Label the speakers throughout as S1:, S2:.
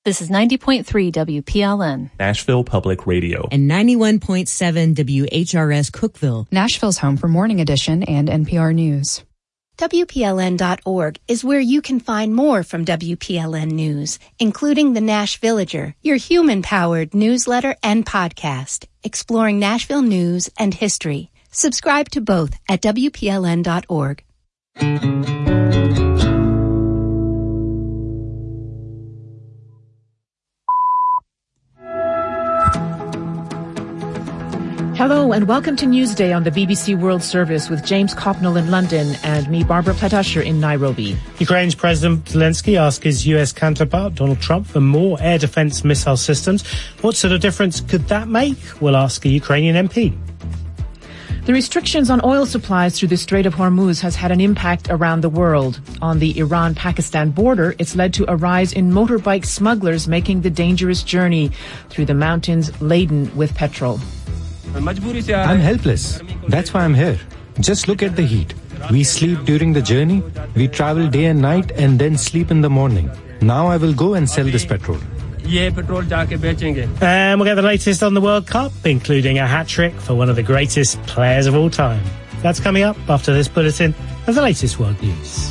S1: This is 90.3 WPLN.
S2: Nashville Public Radio.
S3: And 91.7 WHRS Cookeville.
S4: Nashville's home for Morning Edition and NPR News.
S5: WPLN.org is where you can find more from WPLN News, including the Nash Villager, your human-powered newsletter and podcast, exploring Nashville news and history. Subscribe to both at WPLN.org.
S6: Hello and welcome to Newsday on the BBC World Service with James Copnell in London and me, Barbara Platt-Usher, in Nairobi.
S7: Ukraine's President Zelensky asked his US counterpart Donald Trump for more air defense missile systems. What sort of difference could that make? We'll ask a Ukrainian MP.
S6: The restrictions on oil supplies through the Strait of Hormuz has had an impact around the world. On the Iran-Pakistan border, it's led to a rise in motorbike smugglers making the dangerous journey through the mountains laden with petrol.
S8: I'm helpless. That's why I'm here. Just look at the heat. We sleep during the journey, we travel day and night and then sleep in the morning. Now I will go and sell this petrol.
S7: And we'll get the latest on the World Cup, including a hat-trick for one of the greatest players of all time. That's coming up after this bulletin of the latest world news.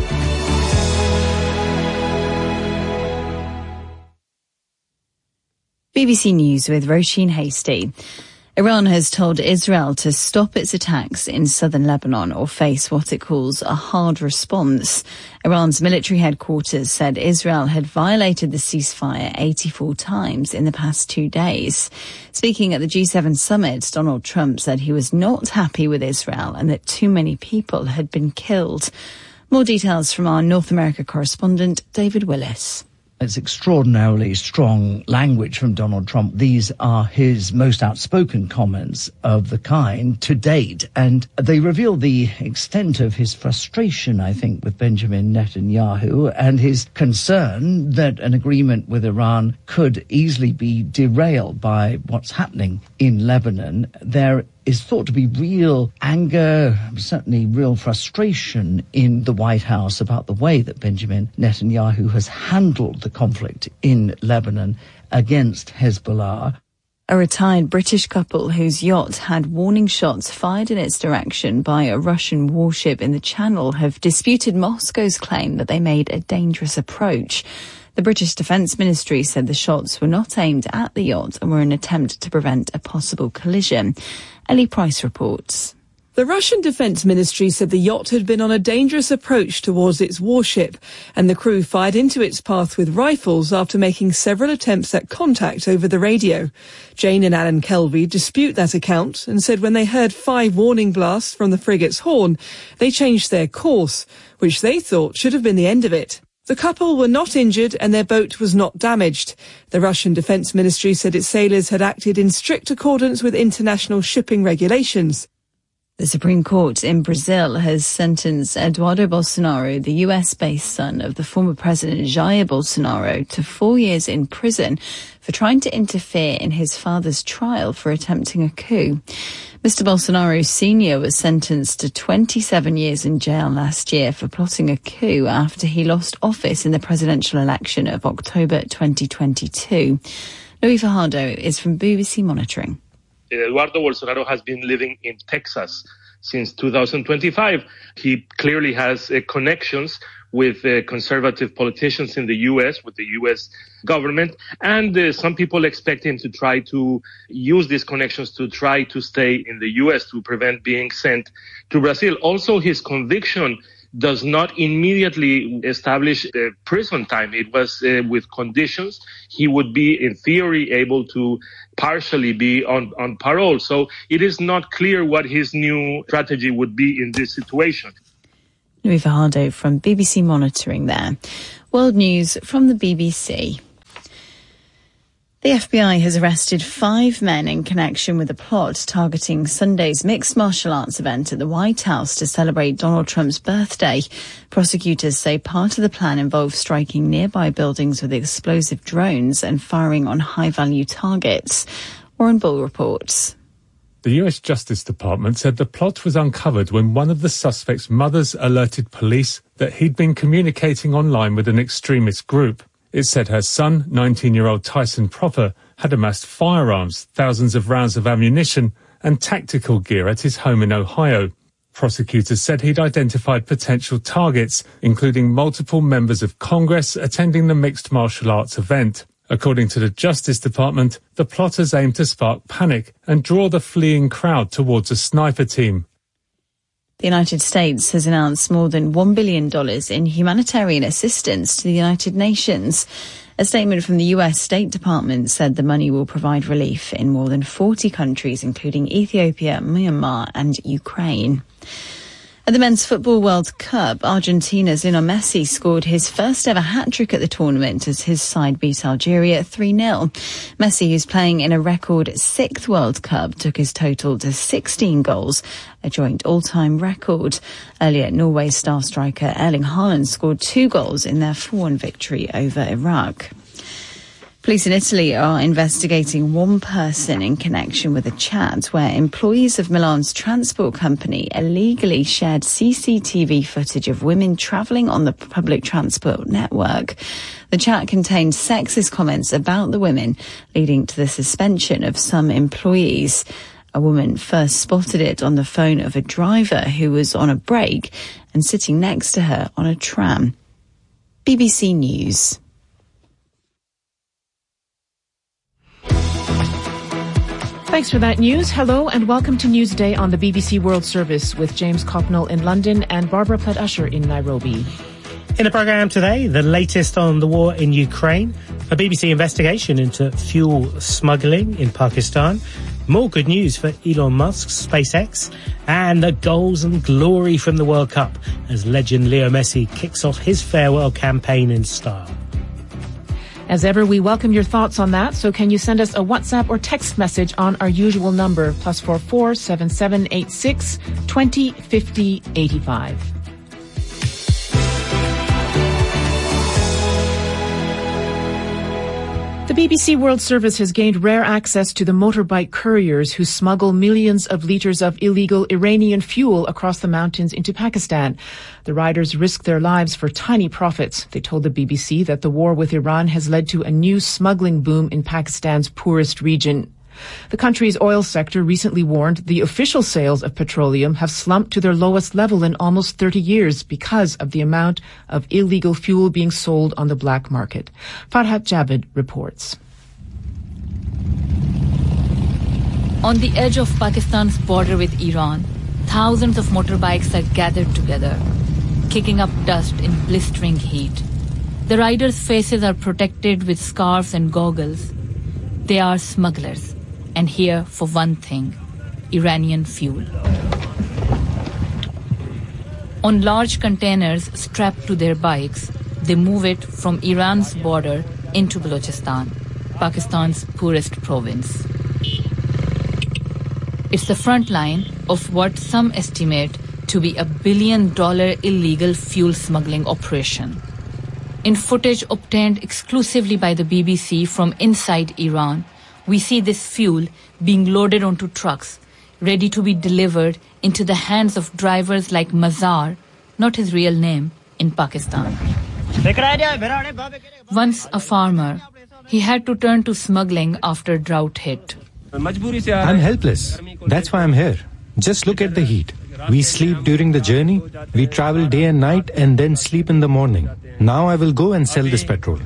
S9: BBC News with Roisin Hastie. Iran has told Israel to stop its attacks in southern Lebanon or face what it calls a hard response. Iran's military headquarters said Israel had violated the ceasefire 84 times in the past 2 days. Speaking at the G7 summit, Donald Trump said he was not happy with Israel and that too many people had been killed. More details from our North America correspondent, David Willis.
S10: It's extraordinarily strong language from Donald Trump. These are his most outspoken comments of the kind to date, and they reveal the extent of his frustration, I think, with Benjamin Netanyahu and his concern that an agreement with Iran could easily be derailed by what's happening in Lebanon. There is thought to be real anger, certainly real frustration in the White House about the way that Benjamin Netanyahu has handled the conflict in Lebanon against Hezbollah.
S9: A retired British couple whose yacht had warning shots fired in its direction by a Russian warship in the Channel have disputed Moscow's claim that they made a dangerous approach. The British Defence Ministry said the shots were not aimed at the yacht and were an attempt to prevent a possible collision. Ellie Price reports.
S11: The Russian Defence Ministry said the yacht had been on a dangerous approach towards its warship, and the crew fired into its path with rifles after making several attempts at contact over the radio. Jane and Alan Kelvey dispute that account and said when they heard 5 warning blasts from the frigate's horn, they changed their course, which they thought should have been the end of it. The couple were not injured and their boat was not damaged. The Russian Defence Ministry said its sailors had acted in strict accordance with international shipping regulations.
S9: The Supreme Court in Brazil has sentenced Eduardo Bolsonaro, the US-based son of the former President Jair Bolsonaro, to 4 years in prison for trying to interfere in his father's trial for attempting a coup. Mr. Bolsonaro Sr. was sentenced to 27 years in jail last year for plotting a coup after he lost office in the presidential election of October 2022. Louis Fajardo is from BBC Monitoring.
S12: Eduardo Bolsonaro has been living in Texas since 2025. He clearly has connections with conservative politicians in the U.S., with the U.S. government, and some people expect him to try to use these connections to try to stay in the U.S. to prevent being sent to Brazil. Also, his conviction does not immediately establish prison time. It was with conditions. He would be, in theory, able to partially be on parole. So it is not clear what his new strategy would be in this situation.
S9: Louis Fajardo from BBC Monitoring there. World news from the BBC. The FBI has arrested 5 men in connection with a plot targeting Sunday's mixed martial arts event at the White House to celebrate Donald Trump's birthday. Prosecutors say part of the plan involved striking nearby buildings with explosive drones and firing on high-value targets. Warren Bull reports.
S13: The US Justice Department said the plot was uncovered when one of the suspect's mothers alerted police that he'd been communicating online with an extremist group. It said her son, 19-year-old Tyson Proper, had amassed firearms, thousands of rounds of ammunition and tactical gear at his home in Ohio. Prosecutors said he'd identified potential targets, including multiple members of Congress attending the mixed martial arts event. According to the Justice Department, the plotters aimed to spark panic and draw the fleeing crowd towards a sniper team.
S9: The United States has announced more than $1 billion in humanitarian assistance to the United Nations. A statement from the US State Department said the money will provide relief in more than 40 countries, including Ethiopia, Myanmar and Ukraine. At the Men's Football World Cup, Argentina's Lionel Messi scored his first ever hat-trick at the tournament as his side beat Algeria 3-0. Messi, who's playing in a record 6th World Cup, took his total to 16 goals, a joint all-time record. Earlier, Norway's star striker Erling Haaland scored 2 goals in their 4-1 victory over Iraq. Police in Italy are investigating one person in connection with a chat where employees of Milan's transport company illegally shared CCTV footage of women travelling on the public transport network. The chat contained sexist comments about the women, leading to the suspension of some employees. A woman first spotted it on the phone of a driver who was on a break and sitting next to her on a tram. BBC News.
S6: Thanks for that news. Hello and welcome to Newsday on the BBC World Service with James Cocknell in London and Barbara Plett-Usher in Nairobi.
S7: In the programme today, the latest on the war in Ukraine, a BBC investigation into fuel smuggling in Pakistan, more good news for Elon Musk's SpaceX, and the goals and glory from the World Cup as legend Leo Messi kicks off his farewell campaign in style.
S6: As ever, we welcome your thoughts on that, so can you send us a WhatsApp or text message on our usual number, +44 7786 20 50 85. The BBC World Service has gained rare access to the motorbike couriers who smuggle millions of litres of illegal Iranian fuel across the mountains into Pakistan. The riders risk their lives for tiny profits. They told the BBC that the war with Iran has led to a new smuggling boom in Pakistan's poorest region. The country's oil sector recently warned the official sales of petroleum have slumped to their lowest level in almost 30 years because of the amount of illegal fuel being sold on the black market. Farhat Jabed reports.
S2: On the edge of Pakistan's border with Iran, thousands of motorbikes are gathered together, kicking up dust in blistering heat. The riders' faces are protected with scarves and goggles. They are smugglers. And here for one thing, Iranian fuel. On large containers strapped to their bikes, they move it from Iran's border into Balochistan, Pakistan's poorest province. It's the front line of what some estimate to be $1 billion illegal fuel smuggling operation. In footage obtained exclusively by the BBC from inside Iran, we see this fuel being loaded onto trucks, ready to be delivered into the hands of drivers like Mazar, not his real name, in Pakistan. Once a farmer, he had to turn to smuggling after drought hit.
S8: I'm helpless. That's why I'm here. Just look at the heat. We sleep during the journey, we travel day and night and then sleep in the morning. Now I will go and sell this petrol.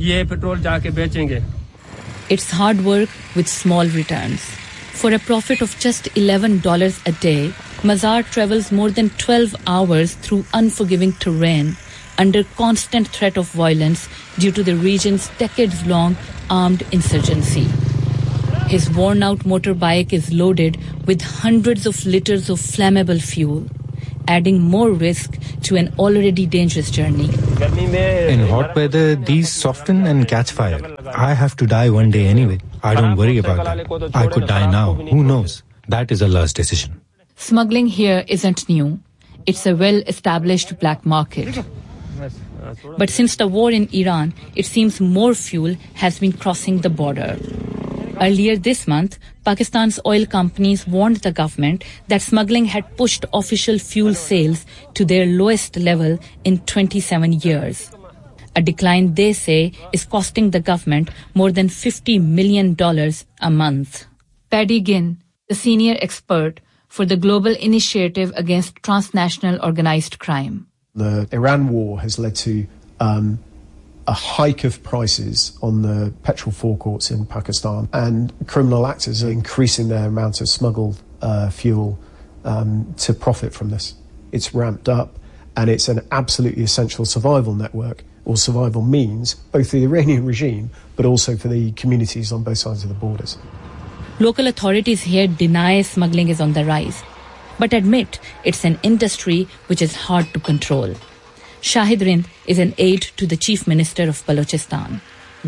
S2: It's hard work with small returns. For a profit of just $11 a day, Mazar travels more than 12 hours through unforgiving terrain under constant threat of violence due to the region's decades-long armed insurgency. His worn-out motorbike is loaded with hundreds of liters of flammable fuel, adding more risk to an already dangerous journey.
S8: In hot weather, these soften and catch fire. I have to die one day anyway. I don't worry about that. I could die now. Who knows? That is Allah's decision.
S2: Smuggling here isn't new. It's a well-established black market. But since the war in Iran, it seems more fuel has been crossing the border. Earlier this month, Pakistan's oil companies warned the government that smuggling had pushed official fuel sales to their lowest level in 27 years. a decline they say is costing the government more than $50 million a month. Paddy Ginn, the senior expert for the Global Initiative Against Transnational Organized Crime.
S14: The Iran war has led to a hike of prices on the petrol forecourts in Pakistan, and criminal actors are increasing their amount of smuggled fuel to profit from this. It's ramped up, and it's an absolutely essential survival network, or survival means, both for the Iranian regime, but also for the communities on both sides of the borders.
S2: Local authorities here deny smuggling is on the rise, but admit it's an industry which is hard to control. Shahid Rind is an aide to the Chief Minister of Balochistan.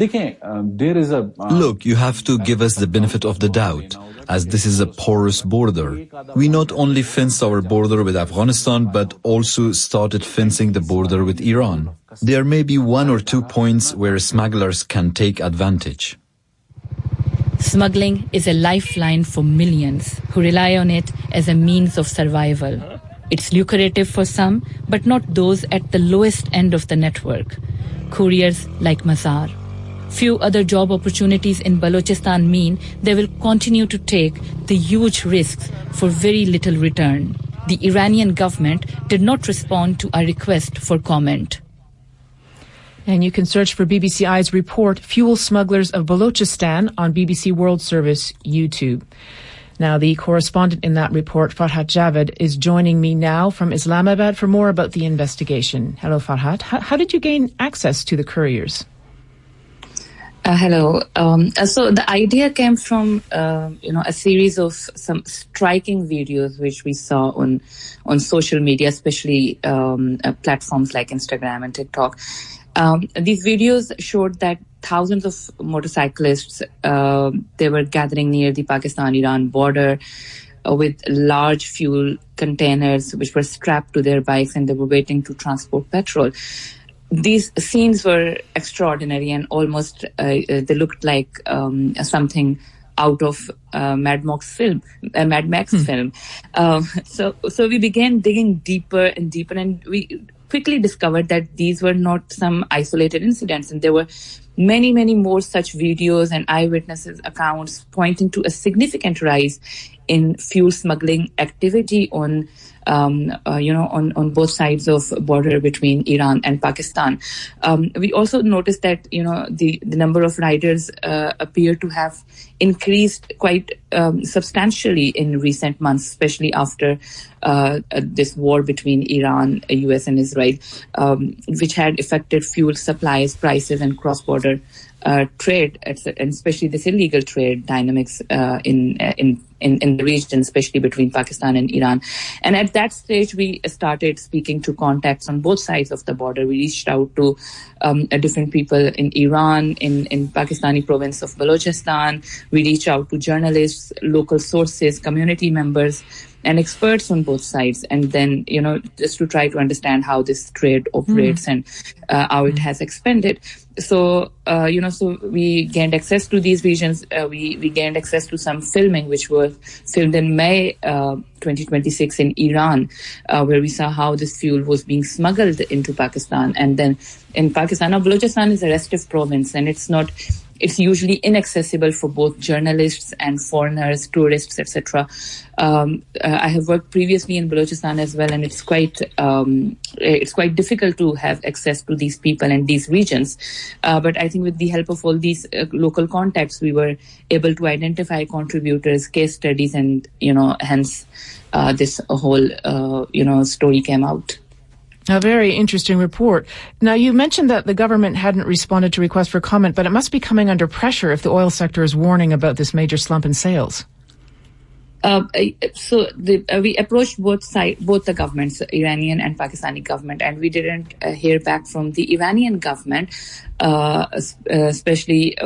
S15: Look, you have to give us the benefit of the doubt, as this is a porous border. We not only fenced our border with Afghanistan, but also started fencing the border with Iran. There may be 1 or 2 points where smugglers can take advantage.
S2: Smuggling is a lifeline for millions who rely on it as a means of survival. It's lucrative for some, but not those at the lowest end of the network, couriers like Mazar. Few other job opportunities in Balochistan mean they will continue to take the huge risks for very little return. The Iranian government did not respond to our request for comment.
S6: And you can search for BBCI's report, Fuel Smugglers of Balochistan, on BBC World Service YouTube. Now, the correspondent in that report, Farhat Javed, is joining me now from Islamabad for more about the investigation. Hello, Farhat. How did you gain access to the couriers?
S16: Hello. So the idea came from, a series of some striking videos which we saw on social media, especially platforms like Instagram and TikTok. These videos showed that thousands of motorcyclists, they were gathering near the Pakistan-Iran border with large fuel containers which were strapped to their bikes, and they were waiting to transport petrol. These scenes were extraordinary and almost they looked like something out of Mad Max film. So we began digging deeper and deeper, and we quickly discovered that these were not some isolated incidents, and there were many, many more such videos and eyewitnesses accounts pointing to a significant rise in fuel smuggling activity on both sides of border between Iran and Pakistan. We also noticed that, the number of riders appear to have increased quite substantially in recent months, especially after this war between Iran, US and Israel, which had affected fuel supplies, prices and cross-border trade, and especially this illegal trade dynamics in the region, especially between Pakistan and Iran. And at that stage, we started speaking to contacts on both sides of the border. We reached out to different people in Iran, in Pakistani province of Balochistan. We reached out to journalists, local sources, community members, and experts on both sides, and then, just to try to understand how this trade operates and how it has expanded. So, so we gained access to these regions. We gained access to some filming, which was filmed in May 2026 in Iran, where we saw how this fuel was being smuggled into Pakistan. And then in Pakistan, now Balochistan is a restive province, and it's usually inaccessible for both journalists and foreigners, tourists, etc. I have worked previously in Balochistan as well, and it's quite difficult to have access to these people and these regions. But I think with the help of all these local contacts, we were able to identify contributors, case studies, and hence this whole story came out.
S6: A very interesting report. Now, you mentioned that the government hadn't responded to requests for comment, but it must be coming under pressure if the oil sector is warning about this major slump in sales.
S16: We approached both the governments, Iranian and Pakistani government, and we didn't hear back from the Iranian government, especially